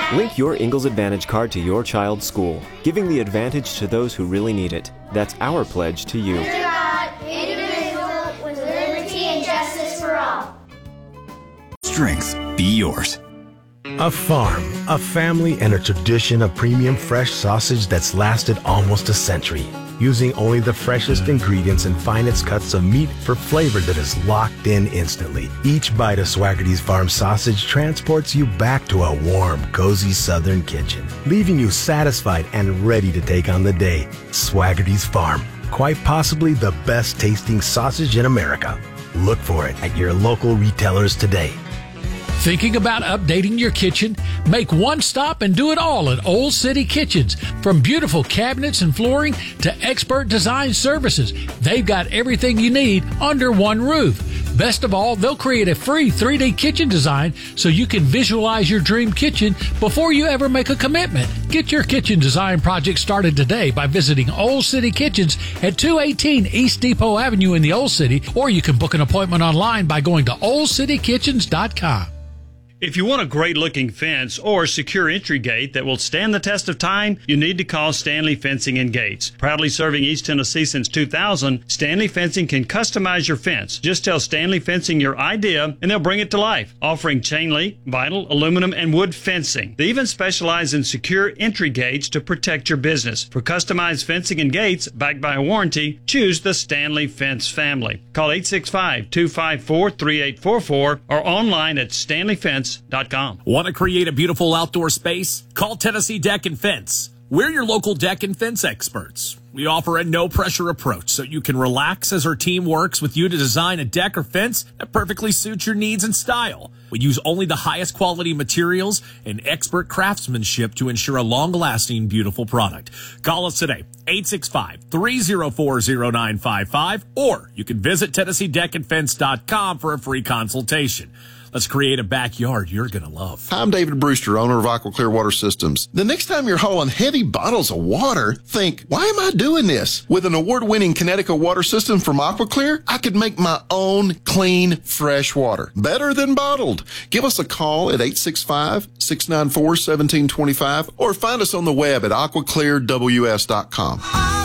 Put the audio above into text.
Link your Ingalls Advantage card to your child's school, giving the advantage to those who really need it. That's our pledge to you. Under God, indivisible, with liberty and justice for all. Strength be yours. A farm, a family, and a tradition of premium fresh sausage that's lasted almost a century. Using only the freshest ingredients and finest cuts of meat for flavor that is locked in instantly. Each bite of Swaggerty's Farm sausage transports you back to a warm, cozy southern kitchen, leaving you satisfied and ready to take on the day. Swaggerty's Farm, quite possibly the best tasting sausage in America. Look for it at your local retailers today. Thinking about updating your kitchen? Make one stop and do it all at Old City Kitchens. From beautiful cabinets and flooring to expert design services, they've got everything you need under one roof. Best of all, they'll create a free 3D kitchen design so you can visualize your dream kitchen before you ever make a commitment. Get your kitchen design project started today by visiting Old City Kitchens at 218 East Depot Avenue in the Old City, or you can book an appointment online by going to oldcitykitchens.com. If you want a great-looking fence or secure entry gate that will stand the test of time, you need to call Stanley Fencing and Gates. Proudly serving East Tennessee since 2000, Stanley Fencing can customize your fence. Just tell Stanley Fencing your idea, and they'll bring it to life, offering chain link, vinyl, aluminum, and wood fencing. They even specialize in secure entry gates to protect your business. For customized fencing and gates backed by a warranty, choose the Stanley Fence family. Call 865-254-3844 or online at stanleyfence.com. Want to create a beautiful outdoor space? Call Tennessee Deck and Fence. We're your local deck and fence experts. We offer a no-pressure approach so you can relax as our team works with you to design a deck or fence that perfectly suits your needs and style. We use only the highest quality materials and expert craftsmanship to ensure a long-lasting, beautiful product. Call us today, 865-304-0955, or you can visit TennesseeDeckandFence.com for a free consultation. Let's create a backyard you're going to love. I'm David Brewster, owner of Aqua Clear Water Systems. The next time you're hauling heavy bottles of water, think, why am I doing this? With an award-winning Connecticut water system from Aqua Clear, I could make my own clean, fresh water. Better than bottled. Give us a call at 865-694-1725 or find us on the web at aquaclearws.com.